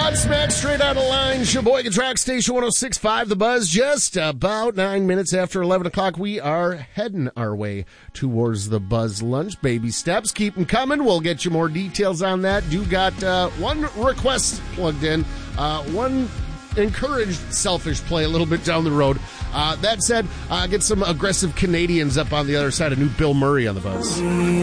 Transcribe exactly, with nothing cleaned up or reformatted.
Godsmack, straight out of line. Sheboygan Track Station one oh six point five, The Buzz. Just about nine minutes after eleven o'clock, we are heading our way towards the Buzz Lunch. Baby steps, keep them coming. We'll get you more details on that. You got uh, one request plugged in, uh, one encouraged selfish play a little bit down the road. Uh, that said, uh, get some aggressive Canadians up on the other side of New Bill Murray on the Buzz.